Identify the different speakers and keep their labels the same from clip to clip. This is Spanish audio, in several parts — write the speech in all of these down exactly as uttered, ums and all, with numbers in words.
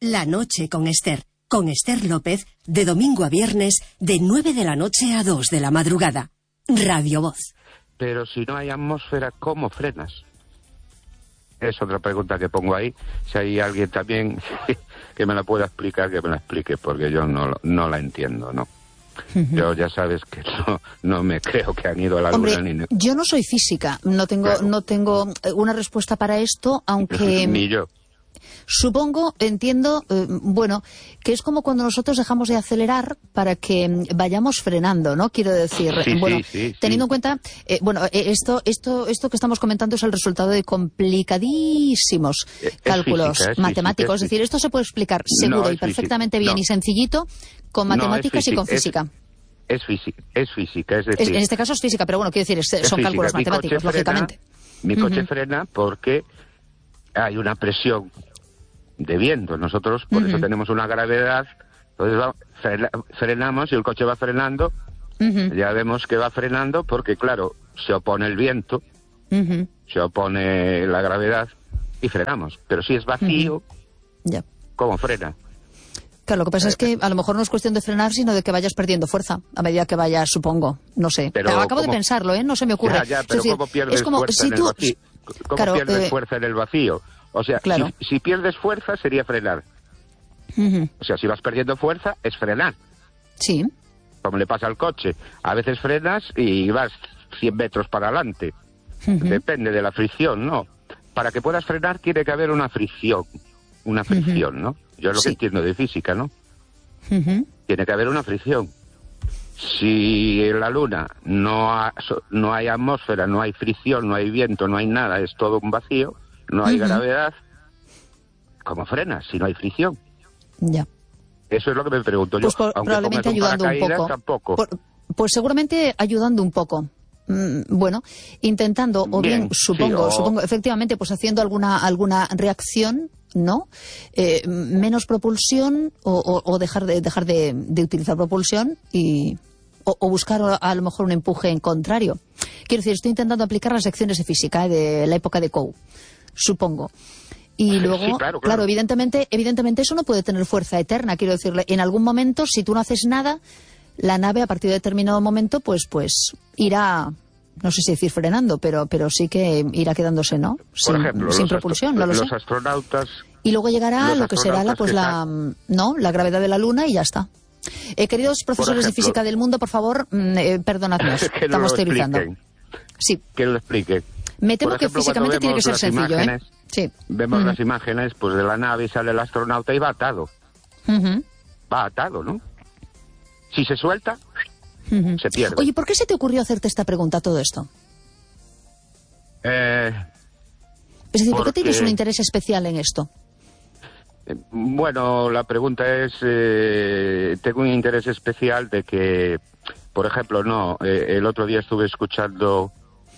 Speaker 1: La noche con Esther. Con Esther López, de domingo a viernes, de nueve de la noche a dos de la madrugada. Radio Voz.
Speaker 2: Pero si no hay atmósfera, ¿cómo frenas? Es otra pregunta que pongo ahí. Si hay alguien también que me la pueda explicar, que me la explique, porque yo no, no la entiendo, ¿no? Yo ya sabes que no, no me creo que han ido a la
Speaker 3: Hombre,
Speaker 2: luna ni...
Speaker 3: yo no soy física, no tengo,
Speaker 2: Claro.
Speaker 3: no tengo una respuesta para esto, aunque...
Speaker 2: Ni yo.
Speaker 3: Supongo, entiendo, eh, bueno, que es como cuando nosotros dejamos de acelerar para que mm, vayamos frenando, ¿no? Quiero decir,
Speaker 2: Sí,
Speaker 3: bueno,
Speaker 2: sí, sí,
Speaker 3: teniendo
Speaker 2: sí.
Speaker 3: en cuenta, eh, bueno, eh, esto, esto, esto que estamos comentando es el resultado de complicadísimos
Speaker 2: Es
Speaker 3: cálculos
Speaker 2: física, es
Speaker 3: matemáticos.
Speaker 2: física,
Speaker 3: es decir, esto se puede explicar seguro
Speaker 2: No,
Speaker 3: y
Speaker 2: es
Speaker 3: perfectamente
Speaker 2: física,
Speaker 3: bien
Speaker 2: no.
Speaker 3: y sencillito con
Speaker 2: No, es
Speaker 3: matemáticas y con
Speaker 2: física,
Speaker 3: física.
Speaker 2: Es, es física, es física, es
Speaker 3: Es-
Speaker 2: decir...
Speaker 3: en este caso es física, pero bueno, quiero decir, es-
Speaker 2: es
Speaker 3: son
Speaker 2: física.
Speaker 3: cálculos
Speaker 2: Mi coche
Speaker 3: matemáticos,
Speaker 2: frena-
Speaker 3: lógicamente.
Speaker 2: Mi coche
Speaker 3: Ujú.
Speaker 2: frena porque hay una presión de viento. Nosotros por eso
Speaker 3: Ujú.
Speaker 2: tenemos una gravedad. Entonces va- frena- frenamos y el coche va frenando.
Speaker 3: Ujú,
Speaker 2: Ya vemos que va frenando porque, claro, se opone el viento,
Speaker 3: ujú,
Speaker 2: se opone la gravedad y frenamos. Pero si es vacío,
Speaker 3: ya.
Speaker 2: ¿cómo frena?
Speaker 3: Claro, lo que pasa es que a lo mejor no es cuestión de frenar, sino de que vayas perdiendo fuerza a medida que vayas, supongo. No sé.
Speaker 2: Pero
Speaker 3: Acabo de
Speaker 2: ¿cómo?
Speaker 3: pensarlo, ¿eh? No se me ocurre.
Speaker 2: Ya, ya,
Speaker 3: Es
Speaker 2: pero
Speaker 3: decir,
Speaker 2: ¿cómo pierdes
Speaker 3: es como
Speaker 2: fuerza
Speaker 3: si
Speaker 2: en
Speaker 3: tú...
Speaker 2: el vacío? ¿Cómo
Speaker 3: Claro,
Speaker 2: pierdes
Speaker 3: eh,
Speaker 2: fuerza en el vacío? O sea,
Speaker 3: Claro.
Speaker 2: si, si pierdes fuerza sería frenar.
Speaker 3: Ujú,
Speaker 2: O sea, si vas perdiendo fuerza es frenar.
Speaker 3: sí.
Speaker 2: Como le pasa al coche. A veces frenas y vas cien metros para adelante.
Speaker 3: Ujú,
Speaker 2: Depende de la fricción, ¿no? Para que puedas frenar tiene que haber una fricción. Una fricción, ¿no? Yo es lo
Speaker 3: Sí.
Speaker 2: que entiendo de física, ¿no?
Speaker 3: ujú,
Speaker 2: Tiene que haber una fricción. Si en la Luna no, ha- so- no hay atmósfera, no hay fricción, no hay viento, no hay nada, es todo un vacío, no hay
Speaker 3: Ujú.
Speaker 2: gravedad, ¿cómo frenas si no hay fricción?
Speaker 3: ya.
Speaker 2: Eso es lo que me pregunto yo.
Speaker 3: Pues por-
Speaker 2: Aunque
Speaker 3: probablemente
Speaker 2: pongas un
Speaker 3: ayudando un
Speaker 2: paracaídas,
Speaker 3: poco.
Speaker 2: tampoco.
Speaker 3: Por- pues seguramente ayudando un poco. Mm, bueno, intentando, o bien,
Speaker 2: Bien,
Speaker 3: supongo,
Speaker 2: sí, o-
Speaker 3: supongo, efectivamente, pues haciendo alguna alguna reacción, ¿no? Eh, menos propulsión o, o- o dejar de dejar de, de utilizar propulsión y o, o buscar a, a lo mejor un empuje en contrario. Quiero decir, estoy intentando aplicar las lecciones de física, ¿eh? De la época de Coe, supongo. Y
Speaker 2: Sí,
Speaker 3: luego,
Speaker 2: sí, claro, claro.
Speaker 3: evidentemente, evidentemente eso no puede tener fuerza eterna. Quiero decirle, en algún momento, si tú no haces nada, la nave a partir de determinado momento, pues, pues irá, no sé si decir frenando, pero, pero sí que irá quedándose, ¿no?
Speaker 2: Por
Speaker 3: Sin,
Speaker 2: ejemplo,
Speaker 3: sin
Speaker 2: los,
Speaker 3: propulsión,
Speaker 2: astro-
Speaker 3: no lo
Speaker 2: los
Speaker 3: sé.
Speaker 2: astronautas...
Speaker 3: Y luego llegará
Speaker 2: los
Speaker 3: lo que será la,
Speaker 2: astronautas
Speaker 3: pues
Speaker 2: que
Speaker 3: la,
Speaker 2: están-
Speaker 3: no, la gravedad de la Luna y ya está. Eh, queridos profesores de
Speaker 2: ejemplo-
Speaker 3: física del mundo, por favor, mm, eh, perdonadnos,
Speaker 2: que no
Speaker 3: estamos
Speaker 2: lo
Speaker 3: teorizando.
Speaker 2: expliquen,
Speaker 3: Sí,
Speaker 2: que lo explique.
Speaker 3: me temo
Speaker 2: Por
Speaker 3: que
Speaker 2: ejemplo,
Speaker 3: físicamente
Speaker 2: cuando
Speaker 3: tiene que
Speaker 2: vemos
Speaker 3: ser
Speaker 2: las
Speaker 3: sencillo, ¿eh?
Speaker 2: imágenes,
Speaker 3: Sí.
Speaker 2: Vemos
Speaker 3: Mm.
Speaker 2: las imágenes pues de la nave y sale el astronauta y va atado.
Speaker 3: Ujú,
Speaker 2: Va atado, ¿no? Si se suelta,
Speaker 3: ujú.
Speaker 2: se pierde.
Speaker 3: Oye, ¿por qué se te ocurrió hacerte esta pregunta, todo esto?
Speaker 2: Eh,
Speaker 3: Es decir, ¿por qué
Speaker 2: Porque-
Speaker 3: tienes un interés especial en esto?
Speaker 2: eh, bueno, la pregunta es, eh, tengo un interés especial de que, por ejemplo, no, eh, el otro día estuve escuchando,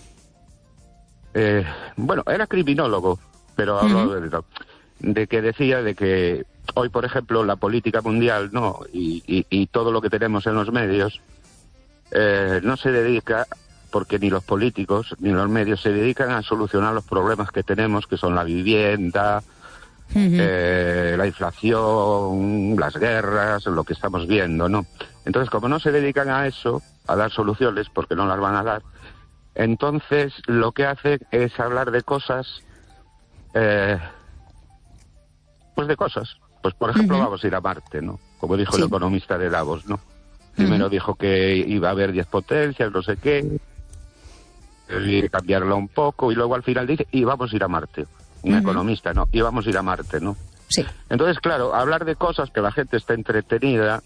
Speaker 2: eh, bueno, era criminólogo, pero habló
Speaker 3: Ujú.
Speaker 2: de, de que decía de que hoy, por ejemplo, la política mundial, no, y, y, y todo lo que tenemos en los medios, eh, no se dedica, porque ni los políticos ni los medios se dedican a solucionar los problemas que tenemos, que son la vivienda,
Speaker 3: Ujú.
Speaker 2: eh, la inflación, las guerras, lo que estamos viendo, ¿no? Entonces, como no se dedican a eso, a dar soluciones, porque no las van a dar, entonces lo que hacen es hablar de cosas, eh, pues de cosas. Pues, por ejemplo,
Speaker 3: Ujú.
Speaker 2: vamos a ir a Marte, ¿no? Como dijo
Speaker 3: Sí.
Speaker 2: el economista de Davos, ¿no? Primero dijo que iba a haber diez potencias, no sé qué, y cambiarlo un poco, y luego al final dice, y vamos a ir a Marte. Un
Speaker 3: Ujú.
Speaker 2: economista, ¿no? Y vamos a ir a Marte, ¿no?
Speaker 3: Sí.
Speaker 2: Entonces, claro, hablar de cosas que la gente está entretenida,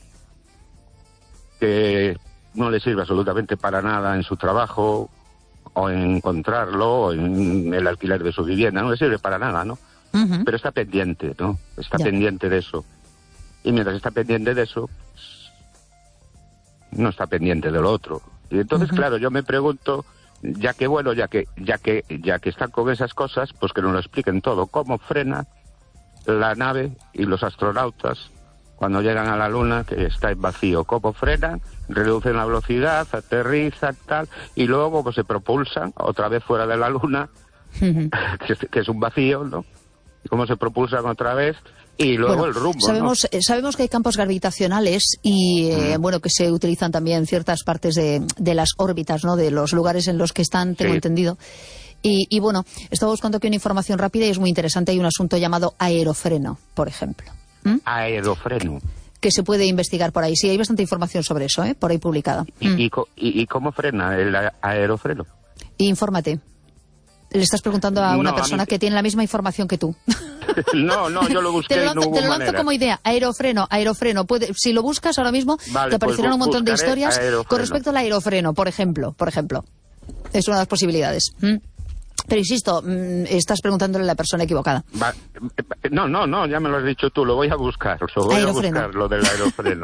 Speaker 2: que no le sirve absolutamente para nada en su trabajo, o en encontrarlo, o en el alquiler de su vivienda, no le sirve para nada, ¿no?
Speaker 3: Ujú.
Speaker 2: Pero está pendiente, ¿no? Está
Speaker 3: Ya.
Speaker 2: pendiente de eso. Y mientras está pendiente de eso, pues, no está pendiente de lo otro. Y entonces,
Speaker 3: Ujú.
Speaker 2: claro, yo me pregunto, ya que bueno, ya que ya que ya que están con esas cosas, pues que nos lo expliquen todo, cómo frena la nave y los astronautas cuando llegan a la Luna, que está en vacío, cómo frenan, reducen la velocidad, aterrizan, tal, y luego pues se propulsan otra vez fuera de la Luna,
Speaker 3: Ujú.
Speaker 2: que es, que es un vacío, ¿no? cómo se propulsan otra vez, y luego
Speaker 3: bueno,
Speaker 2: el rumbo,
Speaker 3: sabemos,
Speaker 2: ¿no?
Speaker 3: eh, sabemos que hay campos gravitacionales y eh, mm. bueno, que se utilizan también ciertas partes de, de las órbitas, ¿no? De los lugares en los que están, tengo sí. entendido. Y, y bueno, estaba buscando aquí una información rápida y es muy interesante. Hay un asunto llamado aerofreno, por ejemplo. ¿Mm?
Speaker 2: Aerofreno.
Speaker 3: Que se puede investigar por ahí. Sí, hay bastante información sobre eso, ¿eh? Por ahí publicada.
Speaker 2: ¿Y,
Speaker 3: mm.
Speaker 2: y, y, y cómo frena el aerofreno?
Speaker 3: Infórmate. Le estás preguntando a una
Speaker 2: no,
Speaker 3: persona
Speaker 2: a mí...
Speaker 3: que tiene la misma información que tú.
Speaker 2: No, no, yo lo busqué
Speaker 3: te lo lanzo,
Speaker 2: y no hubo
Speaker 3: te lo lanzo
Speaker 2: manera.
Speaker 3: como idea. Aerofreno, aerofreno. Puede, si lo buscas ahora mismo,
Speaker 2: vale,
Speaker 3: te aparecerán
Speaker 2: pues
Speaker 3: un montón de historias
Speaker 2: aerofreno.
Speaker 3: con respecto al aerofreno, por ejemplo. Por ejemplo. Es una de las posibilidades. ¿Mm? Pero insisto, estás preguntándole a la persona equivocada.
Speaker 2: Va, no, no, no, ya me lo has dicho tú, lo voy a buscar, lo voy aerofreno. a buscar, lo del aerofreno.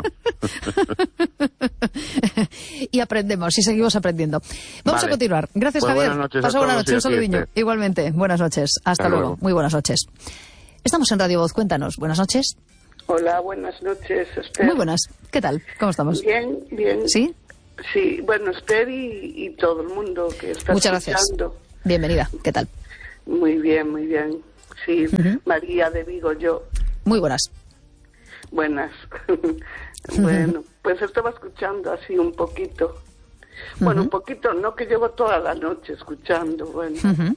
Speaker 3: Y aprendemos, y seguimos aprendiendo. Vamos vale. a continuar. Gracias,
Speaker 2: pues
Speaker 3: Javier.
Speaker 2: Buenas noches.
Speaker 3: Pasa buena noche, un saludinho. Igualmente, buenas noches. Hasta, Hasta luego. luego. Muy buenas noches. Estamos en Radio Voz, cuéntanos. Buenas noches.
Speaker 4: Hola, buenas noches, Esther.
Speaker 3: Muy buenas. ¿Qué tal? ¿Cómo estamos?
Speaker 4: Bien, bien.
Speaker 3: ¿Sí?
Speaker 4: Sí, bueno, Esther y, y todo el mundo que está
Speaker 3: Muchas
Speaker 4: escuchando.
Speaker 3: Gracias. Bienvenida, ¿qué tal?
Speaker 4: Muy bien, muy bien. Sí, uh-huh. María de Vigo, yo.
Speaker 3: Muy buenas.
Speaker 4: Buenas. Bueno, pues estaba escuchando así un poquito. Bueno, uh-huh. un poquito, no que llevo toda la noche escuchando, bueno.
Speaker 3: Uh-huh.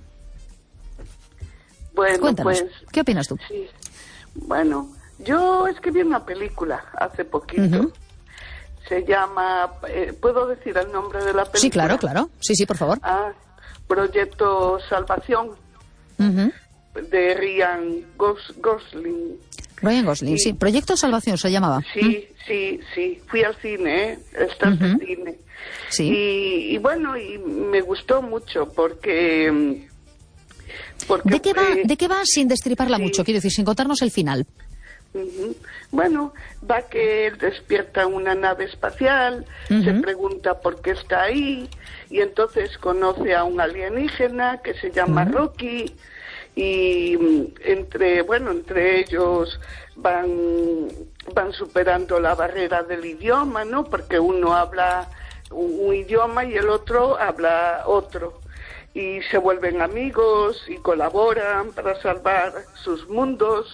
Speaker 4: Bueno,
Speaker 3: Cuéntanos,
Speaker 4: pues...
Speaker 3: ¿qué opinas tú?
Speaker 4: Sí, bueno, yo es que vi una película hace poquito. Uh-huh. Se llama... Eh, ¿Puedo decir el nombre de la película?
Speaker 3: Sí, claro, claro. Sí, sí, por favor.
Speaker 4: Ah, Proyecto Salvación,
Speaker 3: uh-huh.
Speaker 4: de Ryan Gos- Gosling.
Speaker 3: Ryan Gosling, y, sí. Proyecto Salvación se llamaba.
Speaker 4: Sí, ¿Mm? sí, sí. Fui al cine, ¿eh? Está uh-huh. en cine.
Speaker 3: Sí.
Speaker 4: Y, y bueno, y me gustó mucho porque... porque
Speaker 3: ¿De qué va,
Speaker 4: eh,
Speaker 3: ¿de qué va sin destriparla
Speaker 4: sí.
Speaker 3: mucho? Quiero decir, sin contarnos el final.
Speaker 4: Uh-huh. Bueno, va que él despierta una nave espacial, uh-huh. se pregunta por qué está ahí, y entonces conoce a un alienígena que se llama uh-huh. Rocky, y entre, bueno, entre ellos van, van superando la barrera del idioma, ¿no? Porque uno habla un, un idioma y el otro habla otro. Y se vuelven amigos y colaboran para salvar sus mundos.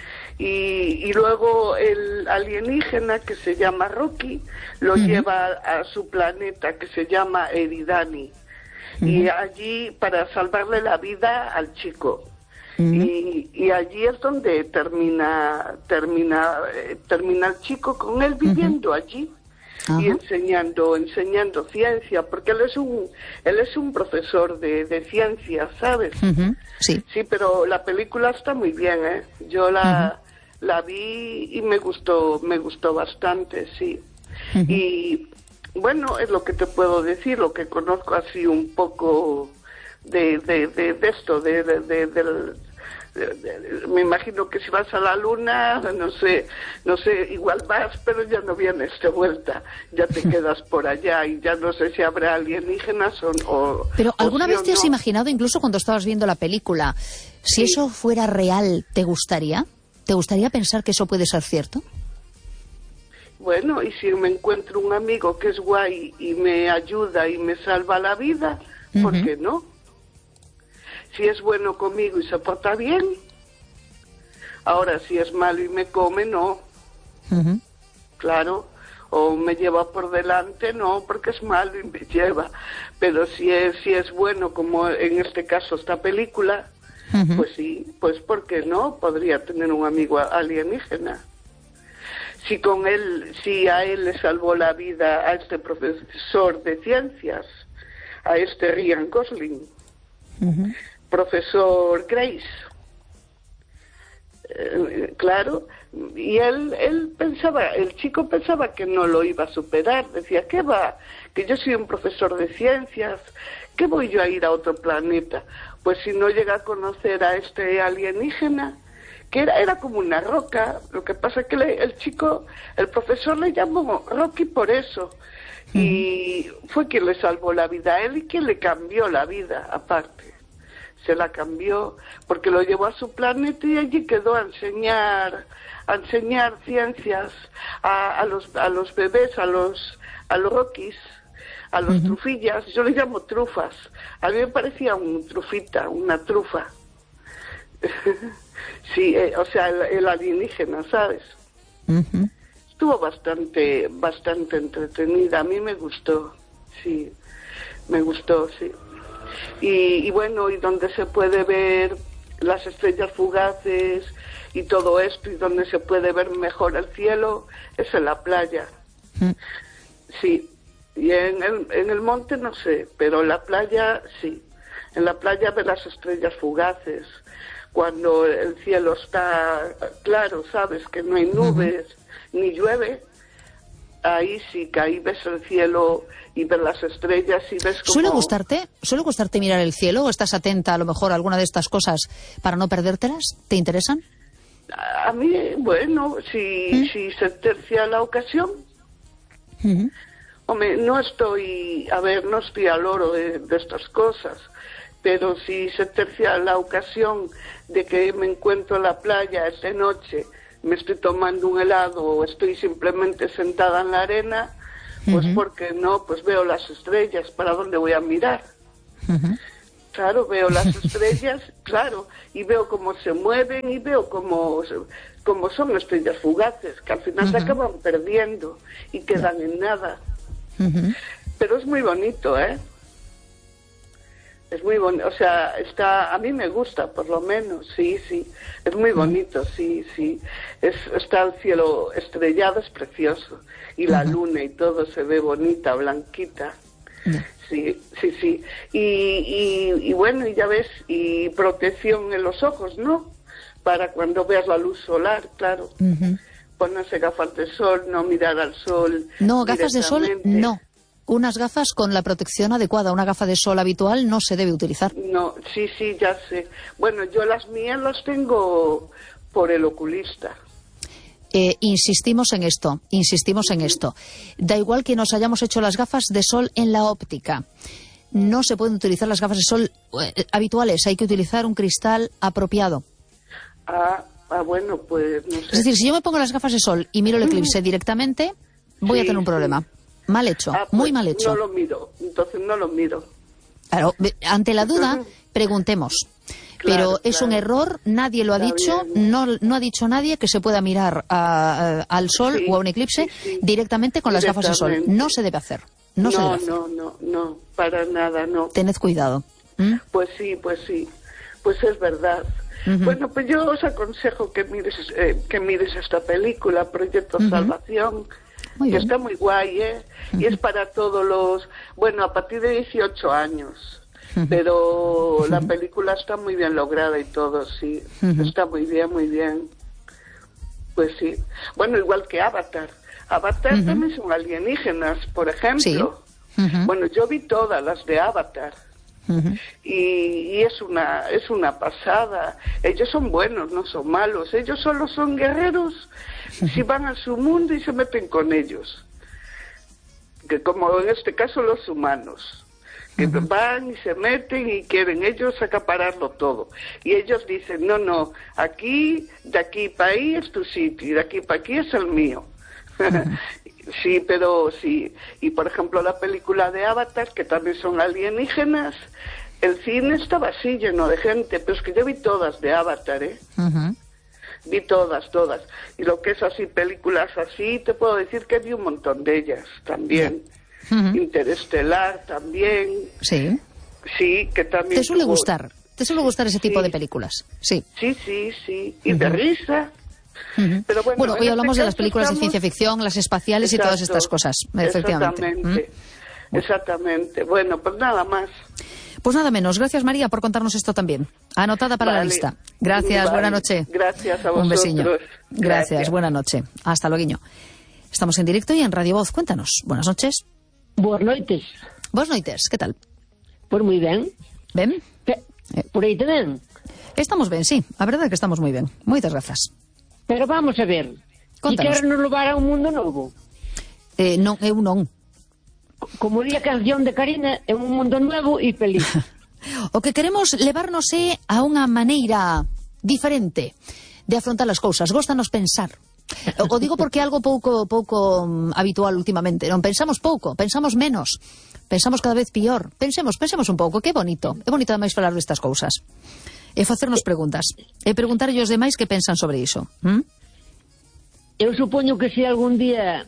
Speaker 4: Y, y luego el alienígena que se llama Rocky lo uh-huh. lleva a, a su planeta que se llama Eridani. Uh-huh. Y allí para salvarle la vida al chico. Uh-huh. Y, y allí es donde termina termina eh, termina el chico con él viviendo uh-huh. allí. Uh-huh. Y enseñando enseñando ciencia, porque él es un él es un profesor de, de ciencia, ¿sabes?
Speaker 3: Uh-huh. Sí.
Speaker 4: Sí, pero la película está muy bien, ¿eh? Yo la uh-huh. la vi y me gustó me gustó bastante, sí. Uh-huh. Y bueno, es lo que te puedo decir, lo que conozco así un poco de de, de, de esto, de, de, de, del me imagino que si vas a la luna, no sé, no sé, igual vas, pero ya no vienes de vuelta, ya te quedas por allá y ya no sé si habrá alienígenas o... o
Speaker 3: pero ¿alguna
Speaker 4: o
Speaker 3: vez
Speaker 4: sí
Speaker 3: te
Speaker 4: o
Speaker 3: has
Speaker 4: no?
Speaker 3: imaginado, incluso cuando estabas viendo la película, si
Speaker 4: Sí.
Speaker 3: eso fuera real, ¿te gustaría? ¿Te gustaría pensar que eso puede ser cierto?
Speaker 4: Bueno, y si me encuentro un amigo que es guay y me ayuda y me salva la vida, ¿por
Speaker 3: Uh-huh.
Speaker 4: qué no? Si es bueno conmigo y se porta bien. Ahora, si es malo y me come, no.
Speaker 3: Uh-huh.
Speaker 4: Claro. O me lleva por delante, no, porque es malo y me lleva. Pero si es si es bueno, como en este caso esta película,
Speaker 3: Uh-huh.
Speaker 4: pues sí, pues ¿por qué no? Podría tener un amigo alienígena. Si con él, si a él le salvó la vida a este profesor de ciencias, a este Ryan Gosling,
Speaker 3: Uh-huh.
Speaker 4: profesor Grace, eh, claro, y él él pensaba, el chico pensaba que no lo iba a superar, decía, ¿qué va? Que yo soy un profesor de ciencias, ¿qué voy yo a ir a otro planeta? Pues si no llega a conocer a este alienígena, que era, era como una roca, lo que pasa es que le, el chico, el profesor le llamó Rocky por eso, uh-huh. y fue quien le salvó la vida a él y quien le cambió la vida, aparte. Se la cambió porque lo llevó a su planeta y allí quedó a enseñar a enseñar ciencias a, a los a los bebés, a los a los Rockies, a los uh-huh. trufillas. Yo les llamo trufas. A mí me parecía un trufita, una trufa. Sí, eh, o sea, el, el alienígena, ¿sabes?
Speaker 3: Uh-huh.
Speaker 4: Estuvo bastante, bastante entretenida. A mí me gustó, sí, me gustó, sí. Y, y bueno, y donde se puede ver las estrellas fugaces y todo esto, y donde se puede ver mejor el cielo, es en la playa. Uh-huh. Sí. Y en el, en el monte no sé, pero en la playa sí. En la playa ves las estrellas fugaces. Cuando el cielo está claro, sabes que no hay nubes, uh-huh. ni llueve, ahí sí que ahí ves el cielo y ves las estrellas y ves como...
Speaker 3: ¿Suele gustarte? ¿Suele gustarte mirar el cielo? ¿O estás atenta a lo mejor a alguna de estas cosas para no perdértelas? ¿Te interesan?
Speaker 4: A mí, bueno, si, ¿Mm? si se tercia la ocasión...
Speaker 3: Uh-huh.
Speaker 4: Hombre, no estoy, a ver, no estoy al oro de, de estas cosas, pero si se tercia la ocasión de que me encuentro en la playa esta noche, me estoy tomando un helado o estoy simplemente sentada en la arena, pues uh-huh. porque no, pues veo las estrellas, ¿para dónde voy a mirar? Uh-huh. Claro, veo las estrellas, claro, y veo cómo se mueven y veo cómo, cómo son estrellas fugaces, que al final uh-huh. se acaban perdiendo y quedan en nada. Uh-huh. Pero es muy bonito, ¿eh? Es muy bonito, o sea, está, a mí me gusta, por lo menos, sí, sí, es muy bonito, sí, sí. Es, está el cielo estrellado, es precioso, y la uh-huh. luna y todo se ve bonita, blanquita, uh-huh. sí, sí, sí. Y, y, y bueno, y ya ves, y protección en los ojos, ¿no? Para cuando veas la luz solar, claro. Uh-huh. Ponerse gafas de sol, no mirar al sol.
Speaker 3: No, gafas de sol, no. Unas gafas con la protección adecuada. Una gafa de sol habitual no se debe utilizar.
Speaker 4: No, sí, sí, ya sé. Bueno, yo las mías las tengo por el oculista.
Speaker 3: Eh, insistimos en esto, insistimos en esto. Da igual que nos hayamos hecho las gafas de sol en la óptica. No se pueden utilizar las gafas de sol eh, habituales. Hay que utilizar un cristal apropiado.
Speaker 4: Ah, Ah, bueno, pues no sé.
Speaker 3: Es decir, si yo me pongo las gafas de sol y miro el eclipse mm. directamente, voy sí, a tener un problema. Sí. Mal hecho, ah, pues muy mal hecho.
Speaker 4: No lo miro, entonces no lo miro.
Speaker 3: Claro, ante la duda, preguntemos. Claro, pero es claro. un error, nadie lo ha Está dicho, no, no ha dicho nadie que se pueda mirar a, a, al sol sí, o a un eclipse sí, sí. directamente con las gafas de sol. No se debe hacer. No,
Speaker 4: no,
Speaker 3: se debe hacer.
Speaker 4: no, no, no, para nada, no.
Speaker 3: Tened cuidado. ¿Mm?
Speaker 4: Pues sí, pues sí, pues es verdad. Uh-huh. Bueno, pues yo os aconsejo que mires eh, que mires esta película, Proyecto uh-huh. Salvación, muy que bien. Está muy guay, ¿eh? Uh-huh. Y es para todos los, bueno, a partir de dieciocho años, uh-huh. pero uh-huh. la película está muy bien lograda y todo, sí, uh-huh. está muy bien, muy bien. Pues sí, bueno, igual que Avatar. Avatar uh-huh. también son alienígenas, por ejemplo. Sí. Uh-huh. Bueno, yo vi todas las de Avatar. Uh-huh. y, y es una es una pasada. Ellos son buenos, no son malos. Ellos solo son guerreros uh-huh. si van a su mundo y se meten con ellos, que como en este caso los humanos, que uh-huh. van y se meten y quieren ellos acapararlo todo, y ellos dicen no, no, aquí, de aquí para ahí es tu sitio y de aquí para aquí es el mío. Uh-huh. Sí, pero sí. Y por ejemplo la película de Avatar, que también son alienígenas, el cine estaba así lleno de gente, pero es que yo vi todas de Avatar, ¿eh? Uh-huh. Vi todas, todas. Y lo que es así, películas así, te puedo decir que vi un montón de ellas también. Uh-huh. Interestelar también.
Speaker 3: Sí.
Speaker 4: Sí, que también...
Speaker 3: ¿Te suele
Speaker 4: tuvo...
Speaker 3: gustar? ¿Te suele gustar ese tipo
Speaker 4: sí.
Speaker 3: de películas? Sí.
Speaker 4: Sí, sí, sí. Y uh-huh. de risa...
Speaker 3: Uh-huh. Pero bueno, bueno hoy hablamos este de las películas estamos... de ciencia ficción, las espaciales Exacto, y todas estas cosas, efectivamente.
Speaker 4: Exactamente, ¿Mm? exactamente. Bueno, pues nada más.
Speaker 3: Pues nada menos. Gracias, María, por contarnos esto también. Anotada para vale. la lista. Gracias, vale. buena noche.
Speaker 4: Gracias a vosotros.
Speaker 3: Un besiño. Gracias,
Speaker 4: Gracias.
Speaker 3: buena noche. Hasta luego. Estamos en directo y en Radio Voz. Cuéntanos. Buenas noches.
Speaker 5: Buenas noites.
Speaker 3: Buenas noites. ¿Qué tal?
Speaker 5: Pues muy bien.
Speaker 3: ¿Ben?
Speaker 5: Por aí te ven?
Speaker 3: Estamos ben, sí. A verdade é que estamos moi ben. Moitas grazas.
Speaker 5: Pero vamos a ver. Si queres nos levar a un mundo novo.
Speaker 3: Eh, non, eu non.
Speaker 5: Como di a canción de Karina, é un mundo novo e feliz.
Speaker 3: O que queremos levarnos é a unha maneira diferente de afrontar as cousas. Góstanos pensar. O digo porque é algo pouco pouco um, habitual últimamente. Non pensamos pouco, pensamos menos. Pensamos cada vez pior. Pensemos, pensemos un pouco, que bonito. É bonito ademais falar destas cousas. e facernos preguntas. E preguntarlle aos demais que pensan sobre iso. ¿Mm?
Speaker 5: Eu supoño que se algún día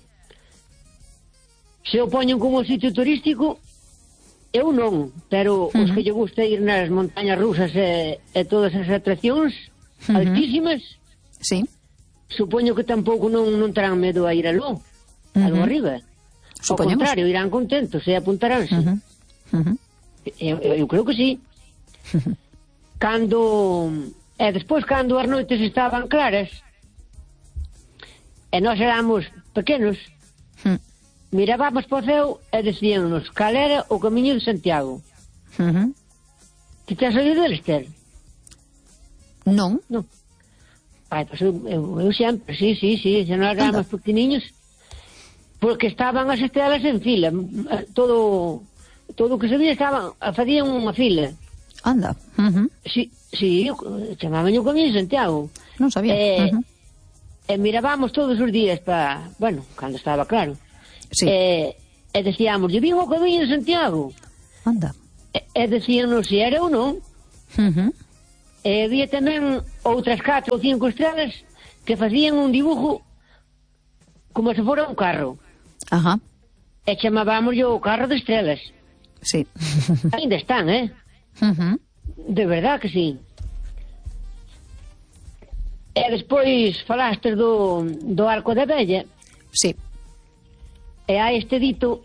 Speaker 5: se o poñen como sitio turístico, eu non, pero uh-huh. os que lle gusta ir nas montañas rusas e, e todas as atraccións uh-huh. altísimas,
Speaker 3: sí.
Speaker 5: supoño que tampouco non, non terán medo a ir aló, uh-huh. aló arriba. Ao contrario, irán contentos e apuntaránse. Uh-huh. Uh-huh. Eu, eu, eu creo que sí. Uh-huh. Cando... E despois, cando as noites estaban claras, e nós éramos pequenos, uh-huh. mirábamos para o ceo e decíanos cal era o camiño de Santiago.
Speaker 3: Uh-huh.
Speaker 5: Ti tens oído del, Esther?
Speaker 3: Non.
Speaker 5: Non. Ai, pois eu, eu, eu sempre, sí, sí, sí, xa nós éramos pequeniños, porque estaban as estrelas en fila. Todo todo o que se vía estaban, facían unha fila.
Speaker 3: Anda. Uh-huh.
Speaker 5: Sí, sí, chamaban o camiño de Santiago.
Speaker 3: Non sabía.
Speaker 5: E,
Speaker 3: uh-huh.
Speaker 5: e mirábamos todos os días para, bueno, cando estaba claro.
Speaker 3: Sí.
Speaker 5: E, e decíamos, yo vivo o camiño de Santiago.
Speaker 3: Anda.
Speaker 5: E, e decíanos se era ou non.
Speaker 3: Uh-huh.
Speaker 5: E había tamén outras catro ou cinco estrelas que facían un dibujo como se fora un carro.
Speaker 3: Ajá.
Speaker 5: E chamábamos o carro de estrelas.
Speaker 3: Sí.
Speaker 5: Ainda están, eh?
Speaker 3: Uh-huh.
Speaker 5: De verdad que sí. E despois falaste do, do Arco da Vella.
Speaker 3: Sí.
Speaker 5: E hai este dito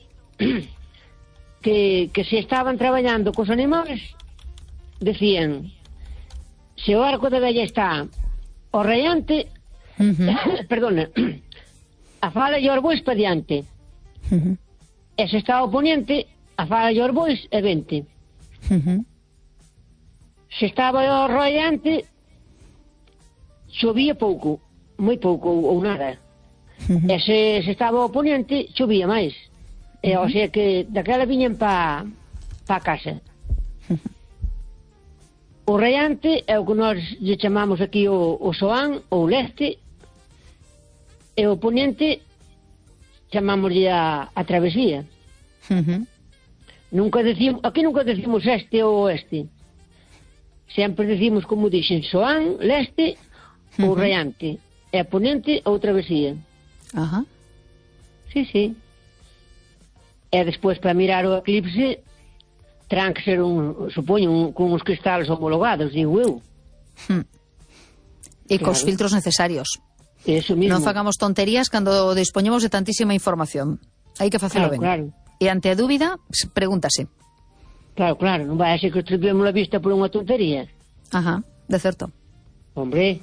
Speaker 5: que, que se estaban traballando cos animales, decían, se o Arco da Vella está o raiante, uh-huh. perdona, a fala e os bois pa diante.
Speaker 3: Uh-huh.
Speaker 5: E se está o poniente, a fala e os bois e vente.
Speaker 3: Uh-huh.
Speaker 5: Se estaba o raiante, chovía pouco, moi pouco ou nada. Uh-huh. E se, se estaba o poniente, chovía máis. E, uh-huh. O sea que daquela viñan pa, pa casa. Uh-huh. O raiante é o que nós lle chamamos aquí o, o soán, ou leste, e o poniente chamámoslle a, a travesía.
Speaker 3: Uh-huh.
Speaker 5: Nunca decimos, aquí nunca decimos este ou oeste. Sempre decimos, como dixen, soán, leste, uh-huh. ou raiante, e poniente ou travesía.
Speaker 3: Ajá.
Speaker 5: Sí, sí. E despois para mirar o eclipse terán que ser un, supoño, un, con uns cristales homologados, digo eu.
Speaker 3: Hmm. E
Speaker 5: claro.
Speaker 3: Cos filtros necesarios.
Speaker 5: Eso mismo.
Speaker 3: Non fagamos tonterías cando dispoñemos de tantísima información. Hai que facelo
Speaker 5: claro,
Speaker 3: ben.
Speaker 5: Claro.
Speaker 3: E ante a dúbida, pregúntase.
Speaker 5: Claro, claro, non vai a ser que estripemos a vista por unha tontería.
Speaker 3: Ajá, de certo.
Speaker 5: Hombre,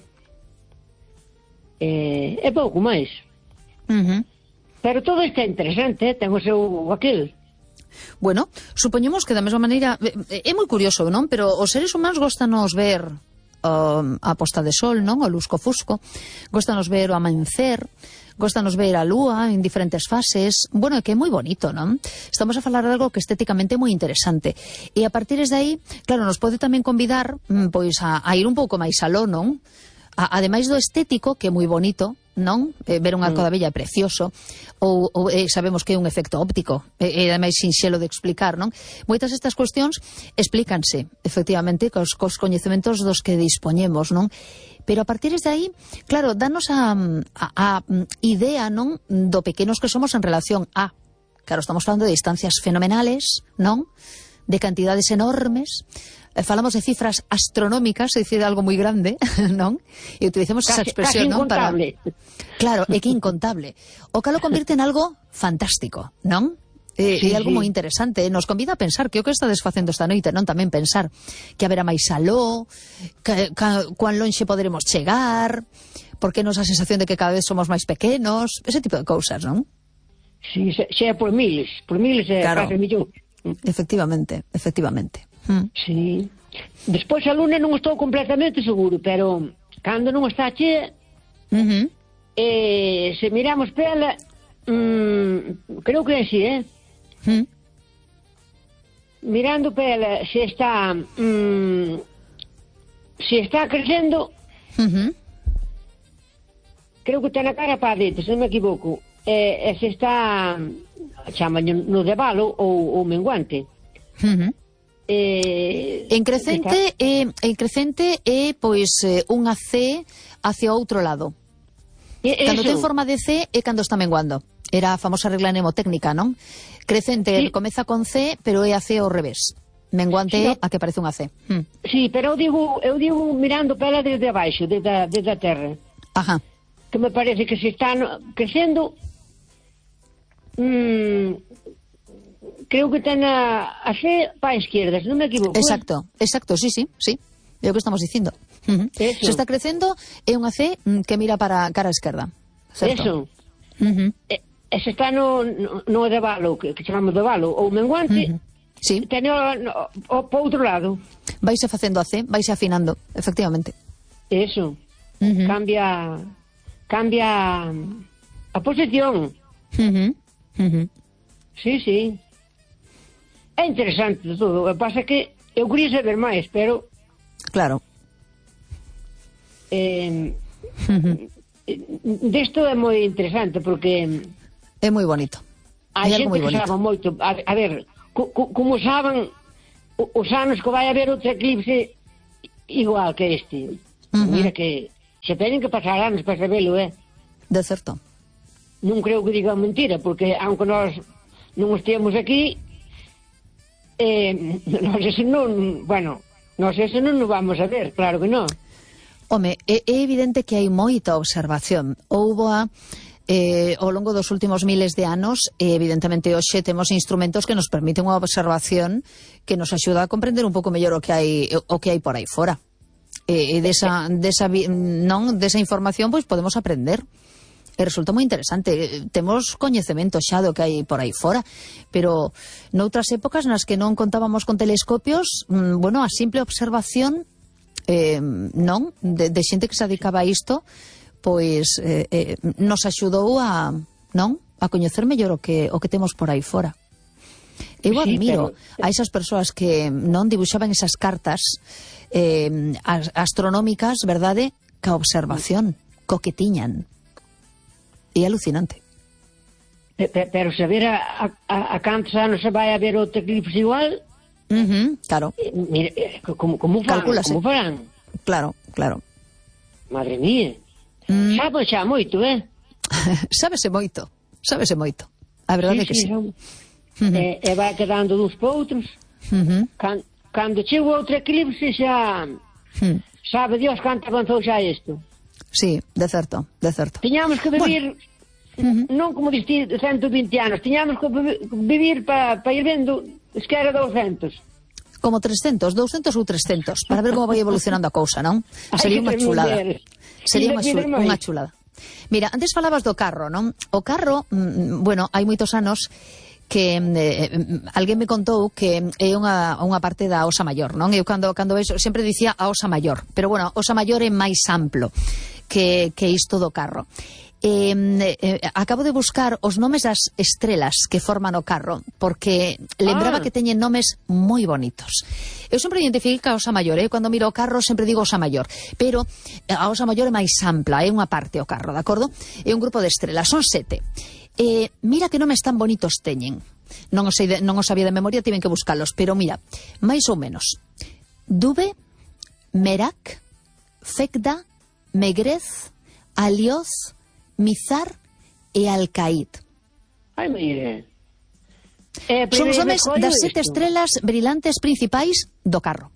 Speaker 5: eh, é pouco máis.
Speaker 3: Uh-huh.
Speaker 5: Pero todo isto é interesante, eh? Ten o seu aquel.
Speaker 3: Bueno, supoñemos que da mesma maneira é moi curioso, non? Pero os seres humanos gostanos ver uh, a posta de sol, non? O lusco-fusco, gostanos ver o amencer, gostanos ver a lúa en diferentes fases. Bueno, é que é moi bonito, non? Estamos a falar de algo que estéticamente é moi interesante. E a partir de aí, claro, nos pode tamén convidar pois a, a ir un pouco máis aló, non? A, ademais do estético, que é moi bonito, non? Eh, ver un arco da vella é precioso, ou, ou eh, sabemos que é un efecto óptico, e eh, ademais sinxelo de explicar, non? Moitas destas cuestións explícanse, efectivamente, cos, cos coñecementos dos que dispoñemos, non? Pero a partir de aí, claro, danos a, a, a idea, non? Do pequenos que somos en relación a, claro, estamos falando de distancias fenomenales, non? De cantidades enormes, falamos de cifras astronómicas, é dicir, algo moi grande, non? E utilizamos esa expresión, non? Para... Claro, é que incontable. O cal o convirte en algo fantástico, non? E, sí, e algo sí. moi interesante. Nos convida a pensar que o que estades facendo esta noite, non? Tamén pensar que haberá máis aló, que, que, cuán lonxe poderemos chegar, porque nos a sensación de que cada vez somos máis pequenos, ese tipo de cousas, non?
Speaker 5: Sí, xa por miles, por miles e claro. Case millóns.
Speaker 3: Efectivamente, efectivamente.
Speaker 5: Mm. Sí. Despois a luna non estou completamente seguro, pero cando non está chea,
Speaker 3: uh-huh.
Speaker 5: eh, se miramos pela, mm, creo que é así, eh?
Speaker 3: Uh-huh.
Speaker 5: Mirando pela, se está, mm, se está crecendo,
Speaker 3: uh-huh.
Speaker 5: creo que ten a cara para dentro, se non me equivoco, e, e se está, chama no de valo ou, ou menguante.
Speaker 3: Uh-huh.
Speaker 5: Eh,
Speaker 3: en crecente é, en crecente é pois eh, unha C hacia outro lado.
Speaker 5: E,
Speaker 3: Cando
Speaker 5: eso.
Speaker 3: ten forma de C é cando está menguando. Era a famosa regla mnemotécnica, non? Crecente
Speaker 5: Sí.
Speaker 3: comeza con C, pero é a C ao revés. Menguante
Speaker 5: Sí,
Speaker 3: é
Speaker 5: no.
Speaker 3: a que parece unha C. Hmm.
Speaker 5: Sí, pero eu digo, eu digo mirando para ela desde abaixo, desde a, desde a terra.
Speaker 3: Ajá.
Speaker 5: Que me parece que se está no- crecendo. Mmm, creo que ten a, a C para a esquerda, se non me equivoco.
Speaker 3: Exacto, exacto, sí, sí, sí. É o que estamos dicindo. Uh -huh.
Speaker 5: Eso.
Speaker 3: Se está crecendo é unha C mm, que mira para cara a esquerda. Certo?
Speaker 5: Eso.
Speaker 3: Uh -huh.
Speaker 5: E, e se está no, no, no de valo, que, que chamamos de valo, ou menguante,
Speaker 3: Uh -huh. Sí,
Speaker 5: ten o, no, o, po outro lado.
Speaker 3: vaise facendo a C, vaise afinando, efectivamente.
Speaker 5: Eso.
Speaker 3: Uh -huh.
Speaker 5: Cambia cambia a posición.
Speaker 3: Uh -huh. Uh -huh.
Speaker 5: Sí, sí. É interesante todo. O que pasa é que eu quería saber máis, pero
Speaker 3: Claro.
Speaker 5: eh,
Speaker 3: Uh -huh.
Speaker 5: desto é moi interesante porque
Speaker 3: É moi bonito.
Speaker 5: a
Speaker 3: É
Speaker 5: xente
Speaker 3: algo moi
Speaker 5: que
Speaker 3: bonito.
Speaker 5: sabe moito. A, a ver, co, co, como saben o- os anos que vai haber outro eclipse igual que este.
Speaker 3: Uh -huh.
Speaker 5: Mira que se teñen que pasar anos para sabelo, eh?
Speaker 3: De certo.
Speaker 5: Non creo que digan mentira, porque aunque nós non estemos aquí, eh, nós ese non, bueno, nós ese non nos vamos a ver, claro que non.
Speaker 3: Home, é, é evidente que hai moita observación. Houbo a eh, ao longo dos últimos miles de anos, e evidentemente hoxe temos instrumentos que nos permiten unha observación que nos axuda a comprender un pouco mellor o que hai o que hai por aí fora. E, e desa, desa, non, desa información pois podemos aprender. E resulta moi interesante. Temos coñecemento xa do que hai por aí fora, pero noutras épocas nas que non contábamos con telescopios, mmm, bueno, a simple observación eh, non, de, de xente que se dedicaba a isto, pois eh, eh, nos axudou a, non, a coñecer mellor o que o que temos por aí fora. Eu
Speaker 5: Sí,
Speaker 3: admiro
Speaker 5: pero-
Speaker 3: a esas persoas que non dibuixaban esas cartas eh, as- astronómicas, verdade, ca observación, co que tiñan. É alucinante.
Speaker 5: Pe- pe- Pero saber a, a, a cantos anos se vai haber outro eclipse igual,
Speaker 3: Uh -huh, claro,
Speaker 5: eh, mira, eh, como, como fan,
Speaker 3: Calcúlase.
Speaker 5: como fan.
Speaker 3: claro, claro.
Speaker 5: Madre mía.
Speaker 3: Mm.
Speaker 5: Sabe xa moito, eh?
Speaker 3: Sábese moito, sábese moito. A verdade é que sí.
Speaker 5: son- e, e vai quedando duns para outros.
Speaker 3: Uh -huh.
Speaker 5: Can, cando chego outro eclipse xa
Speaker 3: Hmm.
Speaker 5: sabe Dios canto avanzou xa isto.
Speaker 3: Sí, de certo, de certo.
Speaker 5: Tiñamos que vivir non como diste ciento vinte anos, tiñamos que vi- vivir para pa ir vendo es que era doscientos.
Speaker 3: Como trescentos, doscientos ou trescentos, para ver como vai evolucionando a cousa, non?
Speaker 5: Hai
Speaker 3: Sería
Speaker 5: que
Speaker 3: unha
Speaker 5: ter
Speaker 3: chulada.
Speaker 5: muller.
Speaker 3: Sería
Speaker 5: E
Speaker 3: unha,
Speaker 5: de
Speaker 3: chul
Speaker 5: pide máis.
Speaker 3: unha chulada. Mira, antes falabas do carro, non? O carro, mm, bueno, hai moitos anos que eh, alguén me contou que é unha, unha parte da Osa Maior, non? Eu cando, cando vexo, sempre dicía a Osa Maior, pero bueno, a Osa Maior é máis amplo que, que isto do carro. Eh, eh, acabo de buscar os nomes das estrelas que forman o carro, porque lembraba
Speaker 5: Ah.
Speaker 3: que teñen nomes moi bonitos. Eu sempre identifiquei que a Osa Maior, eh? Cando miro o carro sempre digo Osa Maior, pero a Osa Maior é máis ampla, é unha parte o carro, de acordo? É un grupo de estrelas, son sete. Eh, mira que nomes tan bonitos teñen. Non os, sei de, non os sabía de memoria, tiven que buscalos, pero mira, máis ou menos. Dube, Merak, Fekda, Megrez, Alioz, Mizar e Alcaid.
Speaker 5: Ai, mire. Eh,
Speaker 3: Son os
Speaker 5: primeiro
Speaker 3: nomes
Speaker 5: escollo
Speaker 3: das sete
Speaker 5: isto.
Speaker 3: estrelas brillantes principais do carro.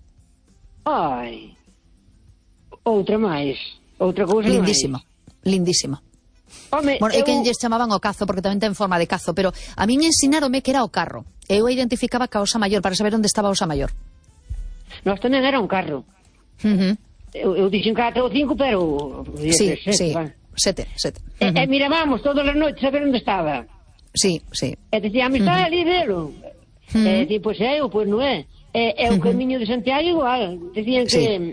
Speaker 5: Ai. Outra máis. Outra cousa
Speaker 3: Lindísimo, lindísimo.
Speaker 5: máis. Home,
Speaker 3: Bueno, é
Speaker 5: eu...
Speaker 3: que lles chamaban o cazo, porque tamén ten forma de cazo, pero a min ensinaronme que era o carro. Eu identificaba ca Osa Maior para saber onde estaba a Osa Maior.
Speaker 5: Nós tamén era un carro.
Speaker 3: Uh -huh.
Speaker 5: Eu, eu dixen catro ou cinco, pero...
Speaker 3: Sí,
Speaker 5: sete,
Speaker 3: sí,
Speaker 5: va.
Speaker 3: sete, sete.
Speaker 5: E,
Speaker 3: Uh -huh.
Speaker 5: e mirábamos todas as noites a ver onde estaba.
Speaker 3: Sí, sí.
Speaker 5: E dicíamos, está ali, velo.
Speaker 3: Uh-huh.
Speaker 5: E di, pois é, ou pois non é. E, e o
Speaker 3: Uh-huh.
Speaker 5: camiño de Santiago igual. Dicían que...
Speaker 3: Sí.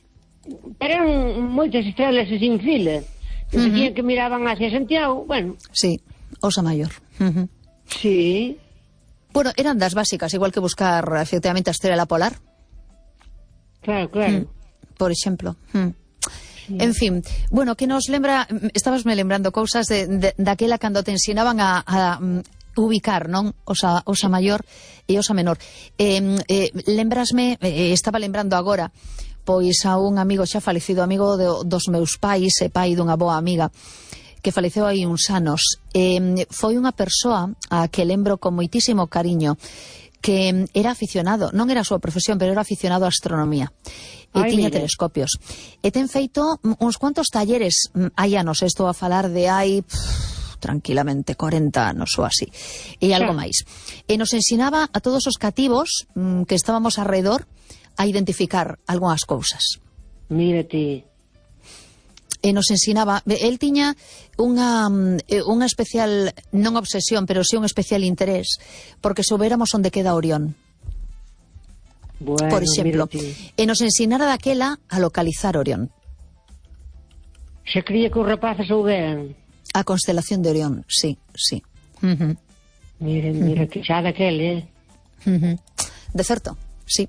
Speaker 5: Eran moitas estrelas sin fila.
Speaker 3: Uh-huh.
Speaker 5: Dicían que miraban hacia Santiago. Bueno,
Speaker 3: Sí, Osa Maior. Uh -huh.
Speaker 5: sí.
Speaker 3: Bueno, eran das básicas, igual que buscar efectivamente a estrela polar,
Speaker 5: Claro, claro.
Speaker 3: por exemplo. Mm. En fin, bueno, que nos lembra, estabas me lembrando cousas de, de, daquela cando te ensinaban a, a ubicar, non? Osa, osa maior e osa menor. Eh, eh, lembrasme, eh, estaba lembrando agora, pois a un amigo xa falecido, amigo de, dos meus pais e pai dunha boa amiga, que faleceu hai uns anos. Eh, foi unha persoa a que lembro con moitísimo cariño, que era aficionado, non era a súa profesión, pero era aficionado á astronomía. E
Speaker 5: Ai,
Speaker 3: tiña
Speaker 5: mire.
Speaker 3: telescopios. E ten feito uns cuantos talleres, hai anos, estou a falar de hai... Pff, tranquilamente corenta anos ou así, e algo máis. E nos ensinaba a todos os cativos mmm, que estábamos alrededor a identificar algunhas cousas.
Speaker 5: Mírate.
Speaker 3: E nos ensinaba, el tiña unha, unha especial, non obsesión, pero sí un especial interés, porque soubéramos onde queda Orión.
Speaker 5: Bueno,
Speaker 3: por exemplo,
Speaker 5: mírate.
Speaker 3: E nos ensinara daquela a localizar Orión.
Speaker 5: Se cría que os rapaces souberan.
Speaker 3: A constelación de Orión, sí, sí. Uh-huh.
Speaker 5: Miren, mira, que xa daquel, eh?
Speaker 3: Uh-huh. De certo, sí.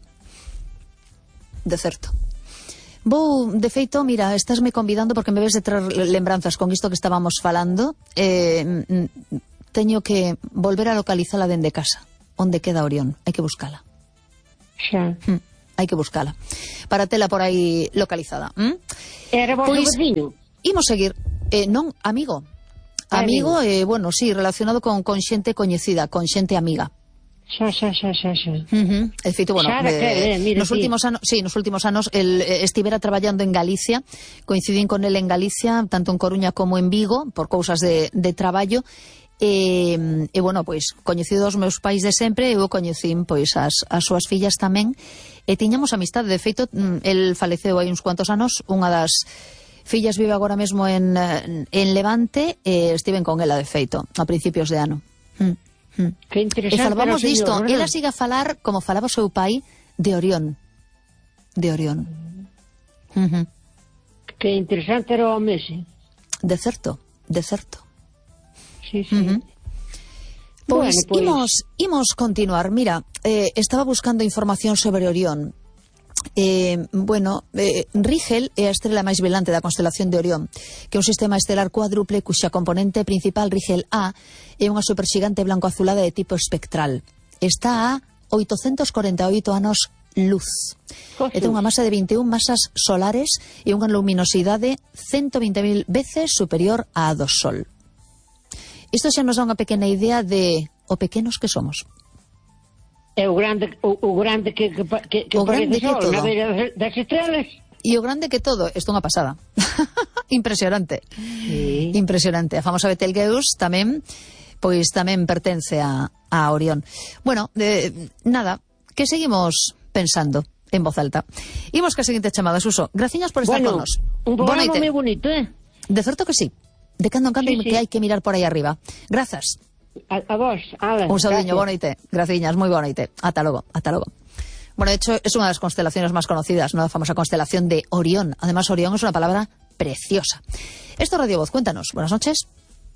Speaker 3: De certo. Vou, de feito, mira, estásme convidando porque me ves de traer lembranzas con isto que estábamos falando. Eh, teño que volver a localizala dende casa. Onde queda Orión? Hai que buscala.
Speaker 5: Xa.
Speaker 3: Hmm. Hai que buscala. Para tela por aí localizada. ¿Mm?
Speaker 5: Era vos
Speaker 3: Pois,
Speaker 5: o veciño?
Speaker 3: imos seguir. Eh, non, amigo. Amigo, eh, bueno, sí, relacionado con, con xente coñecida, con xente amiga.
Speaker 5: Xa, xa, xa, xa, xa.
Speaker 3: Uh-huh. De feito, bueno,
Speaker 5: Xa daquel, eh, mire,
Speaker 3: nos
Speaker 5: sí.
Speaker 3: últimos anos, sí, nos últimos anos el eh, estivera traballando en Galicia, coincidín con el en Galicia, tanto en Coruña como en Vigo, por cousas de, de traballo, e, e bueno, pois, coñecido os meus pais de sempre, eu coñecín, pois, as, as súas fillas tamén, e tiñamos amistade, de feito, el faleceu hai uns cuantos anos, unha das fillas vive agora mesmo en, en Levante, e estiven con ela, de feito, a principios de ano. Mm. Mm.
Speaker 5: Que interesante.
Speaker 3: E falábamos
Speaker 5: era o
Speaker 3: disto,
Speaker 5: señor,
Speaker 3: ela
Speaker 5: ¿verdad?
Speaker 3: siga a falar como falaba o seu pai de Orión. De Orión. Uh-huh.
Speaker 5: Que interesante era o Messi.
Speaker 3: De certo, de certo.
Speaker 5: Sí, sí.
Speaker 3: Uh-huh. Pois,
Speaker 5: Bueno, pois-
Speaker 3: imos, imos continuar. Mira, eh, estaba buscando información sobre Orión. Eh, bueno, eh, Rigel é a estrela máis velante da constelación de Orión, que é un sistema estelar cuádruple cuxa componente principal, Rigel A, é unha superxigante blanco-azulada de tipo espectral. Está a oitocentos corenta e oito anos luz.
Speaker 5: Joder.
Speaker 3: E ten unha masa de veintiún masas solares e unha luminosidade ciento vinte mil veces superior á do Sol. Isto xa nos dá unha pequena idea de o pequenos que somos.
Speaker 5: É o grande, o, o grande que, que, que, que
Speaker 3: O grande
Speaker 5: parece
Speaker 3: que
Speaker 5: sol,
Speaker 3: todo.
Speaker 5: na beira das, das estrelas.
Speaker 3: E o grande que todo, isto é unha pasada. Impresionante.
Speaker 5: Sí.
Speaker 3: Impresionante. A famosa Betelgeuse tamén, pois tamén pertence a, a Orión. Bueno, eh, nada, que seguimos pensando en voz alta. Imos que a seguinte chamada, Suso. Graciñas por estar
Speaker 5: Bueno,
Speaker 3: con nos.
Speaker 5: un
Speaker 3: Boa
Speaker 5: programa
Speaker 3: noite.
Speaker 5: moi bonito, eh?
Speaker 3: De certo que sí. De cando en cando
Speaker 5: Sí, sí.
Speaker 3: que hai que mirar por aí arriba. Grazas.
Speaker 5: A, a vos, ala.
Speaker 3: Un saudiño,
Speaker 5: gracias.
Speaker 3: boa noite. Graciñas, moi boa noite. Ata logo, ata logo. Bueno, de hecho, es una de las constelaciones más conocidas, ¿no? La famosa constelación de Orión. Además, Orión es una palabra preciosa. Esto es Radio Voz, cuéntanos. Buenas noches.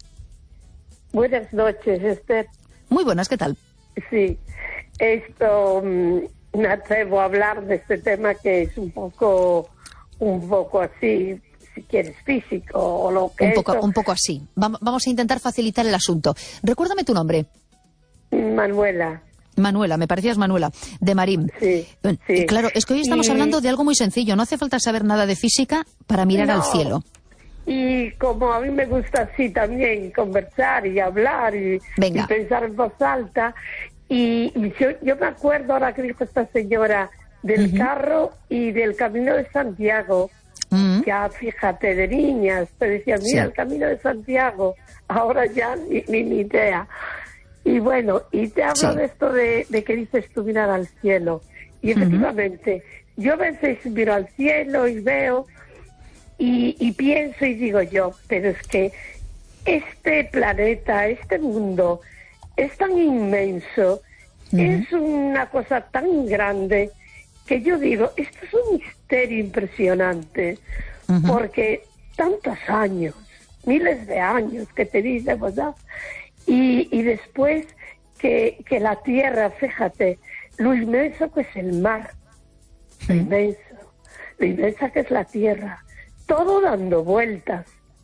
Speaker 6: Buenas noches, Esther.
Speaker 3: Muy buenas, ¿qué tal?
Speaker 6: Sí, esto mm, me atrevo a hablar de este tema que es un poco, un poco así, si quieres, físico o lo que
Speaker 3: Un poco,
Speaker 6: eso.
Speaker 3: un poco así. Vam- Vamos a intentar facilitar el asunto. Recuérdame tu nombre.
Speaker 6: Manuela.
Speaker 3: Manuela, me parecías Manuela, de Marín.
Speaker 6: Sí,
Speaker 3: Eh,
Speaker 6: sí.
Speaker 3: Claro, es que hoy estamos
Speaker 6: Y-
Speaker 3: hablando de algo muy sencillo. No hace falta saber nada de física para mirar
Speaker 6: No.
Speaker 3: al cielo.
Speaker 6: Y como a mí me gusta así también conversar y hablar y,
Speaker 3: Venga.
Speaker 6: y pensar en voz alta, y, y yo, yo me acuerdo ahora que dijo esta señora del carro y del Camino de Santiago,
Speaker 3: Mm.
Speaker 6: ya fíjate, de niñas, te decían, mira,
Speaker 3: Sí.
Speaker 6: el Camino de Santiago, ahora ya ni, ni, ni idea. Y bueno, y te hablo
Speaker 3: Sí.
Speaker 6: de esto de, de que dices tú mirar al cielo. Y efectivamente, yo a veces miro al cielo y veo y, y pienso y digo yo, pero es que este planeta, este mundo es tan inmenso, es una cosa tan grande que yo digo, esto es un misterio impresionante,
Speaker 3: Ujú.
Speaker 6: porque tantos años, miles de años que te dicen, ¿verdad? Y, y después que, que la Tierra, fíjate, lo inmenso que es el mar, lo inmenso, lo inmensa que es la Tierra, todo dando vueltas.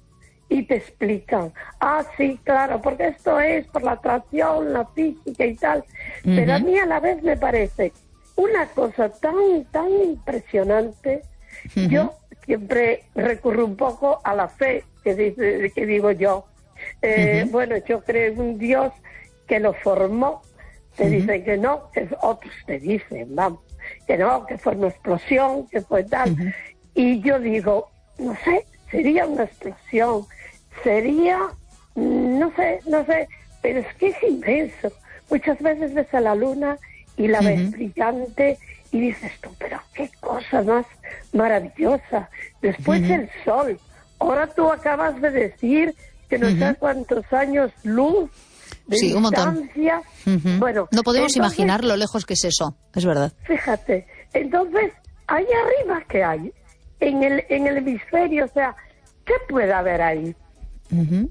Speaker 6: y te explican, ah, sí, claro, porque esto es por la atracción, la física y tal, uh-huh. Pero a mí a la vez me parece una cosa tan, tan impresionante. Uh-huh. Yo siempre recurro un poco a la fe, que, dice, que digo yo. Eh, uh-huh. Bueno, yo creo en un Dios que lo formó. Te uh-huh. dicen que no, que otros te dicen, vamos, que no, que fue una explosión, que fue tal. Uh-huh. Y yo digo, no sé, sería una explosión, sería, no sé, no sé, pero es que es inmenso. Muchas veces ves a la luna y la uh-huh. ves brillante y dices tú, pero qué cosa más maravillosa. Después uh-huh. el sol. Ahora tú acabas de decir que no uh-huh. sé cuántos años luz de
Speaker 3: sí,
Speaker 6: distancia.
Speaker 3: Un montón. Uh-huh. Bueno, no podemos
Speaker 6: entonces,
Speaker 3: imaginar lo lejos que es eso, es verdad.
Speaker 6: Fíjate, entonces, ahí arriba, ¿qué hay? En el, en el hemisferio, o sea, ¿qué puede haber ahí?
Speaker 3: Uh-huh.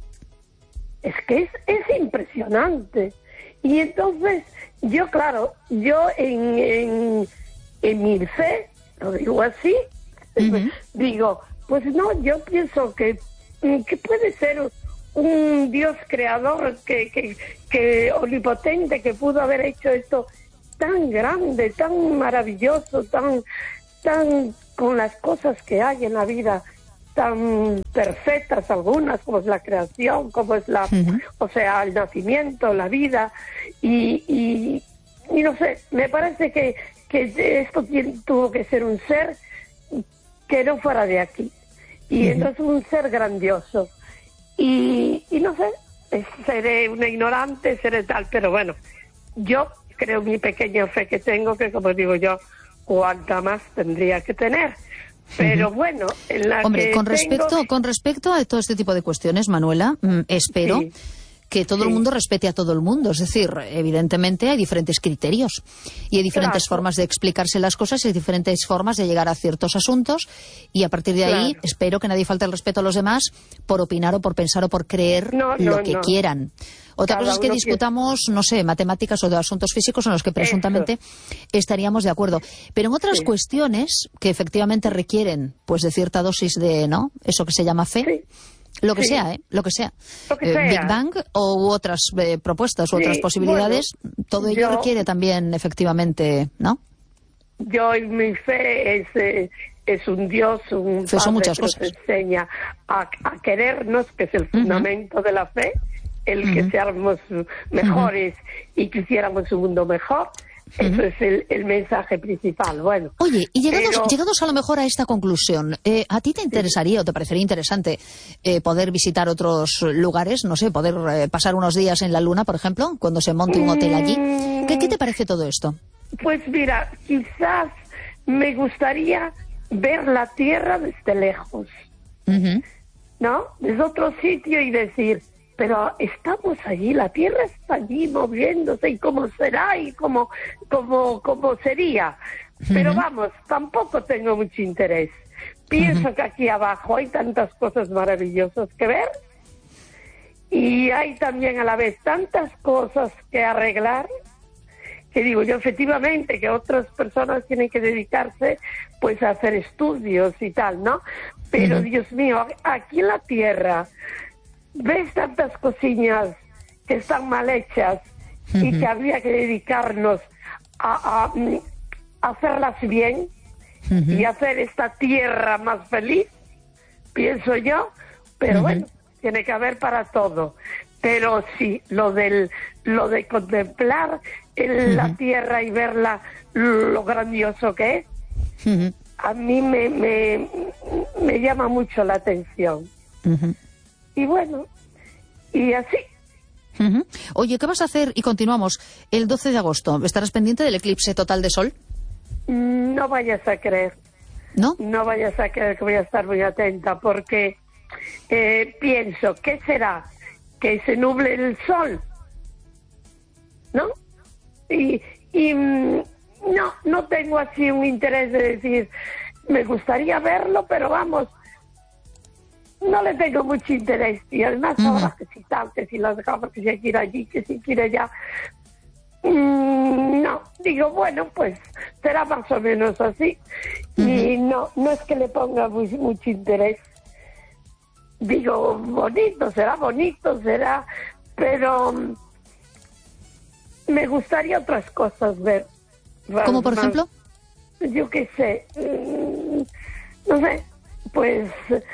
Speaker 6: Es que es, es impresionante. Y entonces, yo, claro, yo en, en, en mi fe, lo digo así, uh-huh. digo, pues no, yo pienso que, que puede ser un Dios creador, que, que, que omnipotente, que pudo haber hecho esto tan grande, tan maravilloso, tan, tan con las cosas que hay en la vida, tan perfectas algunas, como es la creación, como es la, uh-huh. o sea, el nacimiento, la vida, y, y, y no sé, me parece que, que esto tiene, tuvo que ser un ser que no fuera de aquí, y uh-huh. entonces un ser grandioso, y, y no sé, seré una ignorante, seré tal, pero bueno, yo creo mi pequeña fe que tengo, que como digo yo, cuánta más tendría que tener. Pero uh-huh. bueno, en la
Speaker 3: Hombre,
Speaker 6: que
Speaker 3: con
Speaker 6: tengo...
Speaker 3: respecto, con respecto a todo este tipo de cuestiones, Manuela, mmm, espero sí. que todo sí. el mundo respete a todo el mundo. Es decir, evidentemente hay diferentes criterios y hay diferentes claro. formas de explicarse las cosas y hay diferentes formas de llegar a ciertos asuntos, y a partir de ahí claro. espero que nadie falte el respeto a los demás por opinar o por pensar o por creer
Speaker 6: no, no,
Speaker 3: lo que
Speaker 6: no.
Speaker 3: quieran. Otra Cada cosa es que discutamos, piensa. no sé, matemáticas o de asuntos físicos en los que presuntamente Eso. estaríamos de acuerdo. Pero en otras sí. cuestiones que efectivamente requieren pues de cierta dosis de, ¿no? Eso que se llama fe.
Speaker 6: Sí.
Speaker 3: Lo que
Speaker 6: sí.
Speaker 3: sea, ¿eh? Lo que sea.
Speaker 6: Lo que
Speaker 3: eh,
Speaker 6: sea.
Speaker 3: Big Bang o u otras eh, propuestas u sí. otras posibilidades, bueno, todo ello yo, requiere también efectivamente, ¿no?
Speaker 6: Yo en mi fe es... Eh, es un Dios, un
Speaker 3: fe son
Speaker 6: Padre
Speaker 3: muchas
Speaker 6: que
Speaker 3: cosas.
Speaker 6: nos enseña a, a querernos, que es el fundamento uh-huh. de la fe, el uh-huh. que seamos mejores uh-huh. y que hiciéramos un mundo mejor. Uh-huh. Eso es el, el mensaje principal. Bueno.
Speaker 3: Oye, y llegados,
Speaker 6: pero...
Speaker 3: llegados a lo mejor a esta conclusión, eh, ¿a ti te interesaría sí. o te parecería interesante eh, poder visitar otros lugares? No sé, poder eh, pasar unos días en la Luna, por ejemplo, cuando se monte un hotel allí.
Speaker 6: Mm...
Speaker 3: ¿Qué, qué te parece todo esto?
Speaker 6: Pues mira, quizás me gustaría ver la Tierra desde lejos, uh-huh. ¿no? Desde otro sitio y decir, pero estamos allí, la Tierra está allí moviéndose, y cómo será y cómo, cómo, cómo sería. Uh-huh. Pero vamos, tampoco tengo mucho interés. Pienso uh-huh. que aquí abajo hay tantas cosas maravillosas que ver, y hay también a la vez tantas cosas que arreglar, que digo yo, efectivamente, que otras personas tienen que dedicarse pues a hacer estudios y tal, ¿no? Pero, uh-huh. Dios mío, aquí en la Tierra ves tantas cosillas que están mal hechas uh-huh. y que habría que dedicarnos a, a, a hacerlas bien uh-huh. y hacer esta Tierra más feliz, pienso yo, pero uh-huh. bueno, tiene que haber para todo. Pero sí, lo del lo de contemplar el, uh-huh. la Tierra y verla, lo grandioso que es, uh-huh. a mí me, me, me llama mucho la atención. Uh-huh. Y bueno, y así.
Speaker 3: Uh-huh. Oye, ¿qué vas a hacer? Y continuamos. El doce de agosto, ¿estarás pendiente del eclipse total de sol?
Speaker 6: No vayas a creer.
Speaker 3: ¿No?
Speaker 6: No vayas a creer, que voy a estar muy atenta, porque eh, pienso, ¿qué será? Que se nuble el sol, ¿no? Y, y no, no tengo así un interés de decir, me gustaría verlo, pero vamos, no le tengo mucho interés. Y además uh-huh. ahora que si tal, que si las gafas, que si hay que ir allí, que si quiere allá, mm, no, digo, bueno, pues será más o menos así. Uh-huh. Y no, no es que le ponga muy, mucho interés. digo, bonito, será bonito, será, pero mm, me gustaría otras cosas ver.
Speaker 3: ¿Cómo por
Speaker 6: más,
Speaker 3: ejemplo?
Speaker 6: Yo qué sé, mm, no sé, pues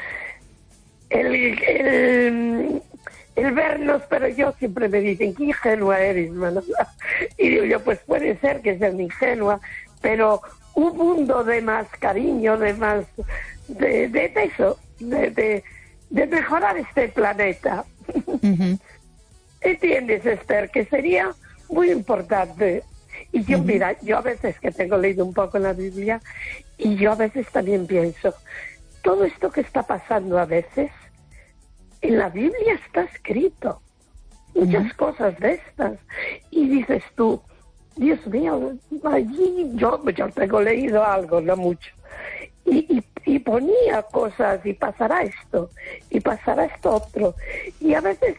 Speaker 6: el, el, el vernos, pero yo siempre me dicen, qué ingenua eres, mano. Y digo yo, pues puede ser que sea ingenua, pero un mundo de más cariño, de más, de, de, de eso, de, de, de mejorar este planeta. Uh-huh. ¿Entiendes, Esther? Que sería muy importante. Y yo, uh-huh. mira, yo a veces que tengo leído un poco en la Biblia, y yo a veces también pienso, todo esto que está pasando a veces, en la Biblia está escrito, muchas uh-huh. cosas de estas, y dices tú, Dios mío, allí yo, yo tengo leído algo, no mucho, y, y, y ponía cosas, y pasará esto, y pasará esto otro, y a veces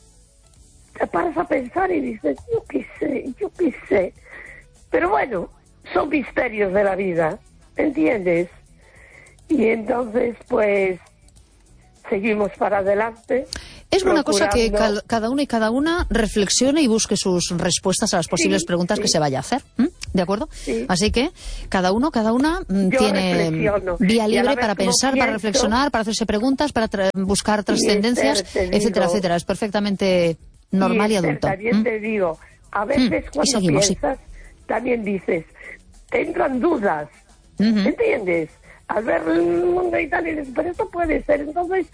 Speaker 6: te paras a pensar y dices, yo qué sé, yo qué sé, pero bueno, son misterios de la vida, ¿entiendes? Y entonces, pues, seguimos para adelante.
Speaker 3: Es buena cosa que cal, cada uno y cada una reflexione y busque sus respuestas a las posibles sí, preguntas sí. que se vaya a hacer. ¿Mm? ¿De acuerdo? Sí. Así que cada uno, cada una Yo tiene vía libre para pensar, para reflexionar, para hacerse preguntas, para tra buscar trascendencias, etcétera, digo, etcétera. Es perfectamente normal y, y adulto.
Speaker 6: También ¿Mm? te digo, a veces ¿Mm? cuando seguimos, piensas, sí. también dices, te entran dudas, uh-huh. ¿entiendes? Al ver el mundo y tal, y dices, pero esto puede ser. Entonces,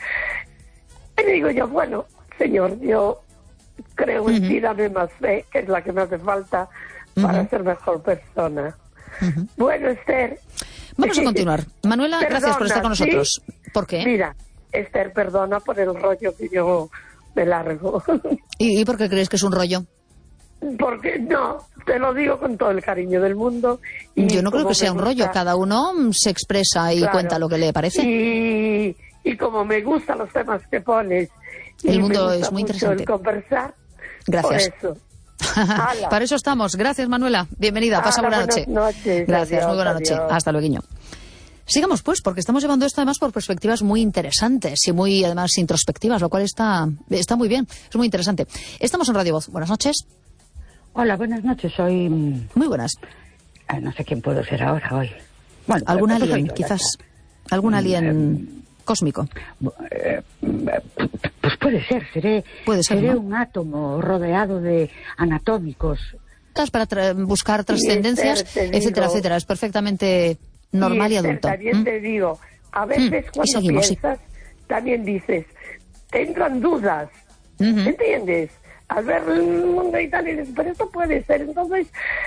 Speaker 6: le digo yo, bueno, Señor, yo creo en uh-huh. ti, dame más fe, que es la que me hace falta para uh-huh. ser mejor persona. Uh-huh. Bueno, Esther.
Speaker 3: Vamos a continuar. Manuela, perdona, gracias por estar con nosotros. ¿Sí? ¿Por qué?
Speaker 6: Mira, Esther, perdona por el rollo que yo me largo.
Speaker 3: ¿Y, ¿Y por qué crees que es un rollo?
Speaker 6: Porque no, te lo digo con todo el cariño del mundo. Y
Speaker 3: yo no creo que sea un rollo, cada uno se expresa y claro, cuenta lo que le parece.
Speaker 6: Y, y como me gustan los temas que pones,
Speaker 3: el
Speaker 6: y
Speaker 3: mundo
Speaker 6: me
Speaker 3: es muy interesante.
Speaker 6: El conversar,
Speaker 3: gracias.
Speaker 6: Por eso.
Speaker 3: Para eso estamos. Gracias, Manuela. Bienvenida. Pasa buena noche.
Speaker 6: Noches,
Speaker 3: gracias,
Speaker 6: adiós,
Speaker 3: muy buena
Speaker 6: adiós.
Speaker 3: noche. Hasta luego. Sigamos pues, porque estamos llevando esto además por perspectivas muy interesantes y muy además introspectivas, lo cual está, está muy bien, es muy interesante. Estamos en Radio Voz. Buenas noches.
Speaker 7: Hola, buenas noches, soy...
Speaker 3: Muy buenas.
Speaker 7: Eh, no sé quién puedo ser ahora, hoy.
Speaker 3: Bueno, algún pues alien, yo, quizás. Algún alien eh, cósmico.
Speaker 7: Eh, pues puede ser, seré,
Speaker 3: puede ser,
Speaker 7: seré
Speaker 3: ¿no?
Speaker 7: un átomo rodeado de anatómicos.
Speaker 3: Para tra buscar trascendencias, Esther, etcétera, digo, etcétera. Es perfectamente normal y, y adulto.
Speaker 6: También ¿Mm? te digo, a veces ¿Mm? cuando seguimos, piensas, sí. también dices, te entran dudas, uh-huh. ¿entiendes? Al ver el mundo y tal, y dices, pero esto puede ser. Entonces,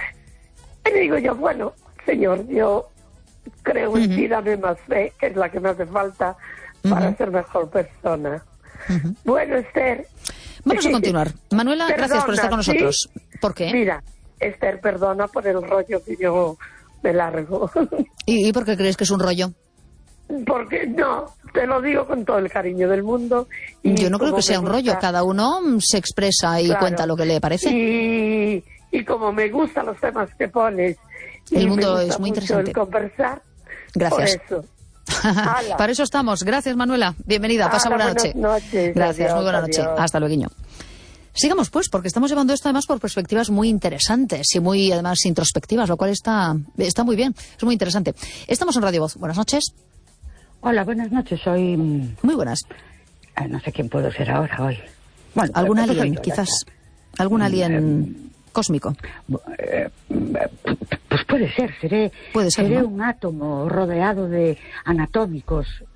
Speaker 6: le digo yo, bueno, Señor, yo creo en uh-huh. ti, dame más fe, que es la que me hace falta para uh-huh. ser mejor persona. Uh-huh. Bueno, Esther.
Speaker 3: Vamos a continuar. Manuela, perdona, gracias por estar con nosotros.
Speaker 6: ¿sí?
Speaker 3: ¿Por qué?
Speaker 6: Mira, Esther, perdona por el rollo que yo me largo.
Speaker 3: ¿Y, ¿Y por qué crees que es un rollo?
Speaker 6: Porque no, te lo digo con todo el cariño del mundo. Y
Speaker 3: yo no creo que sea un rollo, cada uno se expresa y claro, cuenta lo que le parece.
Speaker 6: Y, y como me gustan los temas que pones,
Speaker 3: el mundo es muy interesante.
Speaker 6: El conversar,
Speaker 3: gracias.
Speaker 6: Por eso.
Speaker 3: Para eso estamos. Gracias, Manuela. Bienvenida. Pasa
Speaker 6: Ala,
Speaker 3: buena noche.
Speaker 6: Noches,
Speaker 3: gracias,
Speaker 6: adiós,
Speaker 3: muy buena
Speaker 6: adiós.
Speaker 3: noche. Hasta luego. Sigamos pues, porque estamos llevando esto además por perspectivas muy interesantes y muy además introspectivas, lo cual está, está muy bien, es muy interesante. Estamos en Radio Voz. Buenas noches.
Speaker 7: Hola, buenas noches, soy...
Speaker 3: Muy buenas.
Speaker 7: Eh, no sé quién puedo ser ahora, hoy.
Speaker 3: Bueno, algún
Speaker 7: pues
Speaker 3: alien,
Speaker 7: yo,
Speaker 3: quizás. Algún alien eh, cósmico.
Speaker 7: Eh, pues puede ser, seré,
Speaker 3: puede ser,
Speaker 7: seré
Speaker 3: ¿no?
Speaker 7: un átomo rodeado de anatómicos.